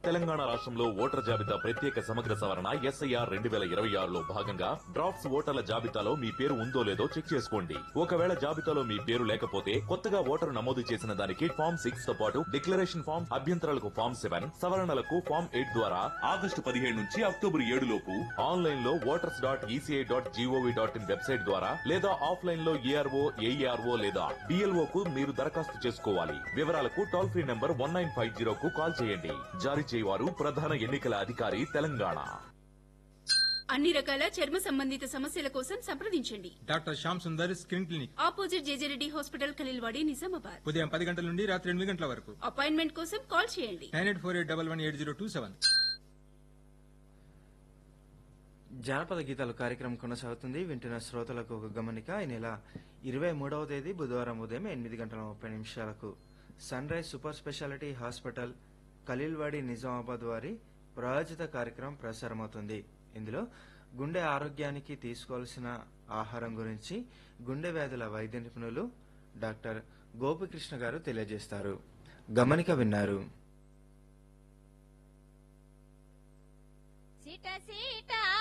తెలంగాణ రాష్ట్రంలో ఓటర్ జాబితా ప్రత్యేక సమగ్ర సవరణ SIR 2026లో భాగంగా డ్రాఫ్ట్స్ ఓటర్ల జాబితాలో మీ పేరు ఉందో లేదో చెక్ చేసుకోండి. ఒకవేళ జాబితాలో మీ పేరు లేకపోతే కొత్తగా ఓటరు నమోదు చేసిన దానికి ఫామ్ 6 తో పాటు డిక్లరేషన్ ఫామ్, అభ్యంతరాలకు ఫామ్ 7, సవరణలకు ఫామ్ 8 ద్వారా ఆగస్టు 17 నుంచి అక్టోబర్ 7 లోపు ఆన్లైన్ లో voters.eci.gov.in వెబ్సైట్ ద్వారా లేదా ఆఫ్లైన్ లో ARO, AERO లేదా DLO కు మీరు దరఖాస్తు చేసుకోవాలి. వివరాలకు టోల్ ఫ్రీ నంబర్ 1950 కు కాల్ చేయండి. జారీ చేయవారు ప్రధాన ఎన్నికల అధికారి తెలంగాణ. అన్ని రకాల చర్మ సంబంధిత సమస్యల కోసం సంప్రదించండి. Doctor Shyam Sundar skin clinic, opposite JJ Reddy hospital, Khaleelwadi, Nizamabad. ఉదయం 10 గంటల నుండి రాత్రి 8 గంటల వరకు. అపాయింట్మెంట్ కోసం కాల్ చేయండి. 9848118027. జానపద గీతాలు కార్యక్రమం కొనసాగుతుంది. వింటున్న శ్రోతలకు ఒక గమనిక. ఈ నెల 23వ తేదీ బుధవారం ఉదయం 8:30 sun rise super speciality hospital, Khaleelwadi, Nizamabad వారి ప్రాయోజిత కార్యక్రమం ప్రసారమవుతుంది. ఇందులో గుండె ఆరోగ్యానికి తీసుకోవాల్సిన ఆహారం గురించి గుండె వ్యాధుల వైద్య నిపుణులు డాక్టర్ గోపికృష్ణ గారు తెలియజేస్తారు. గమనిక విన్నారు.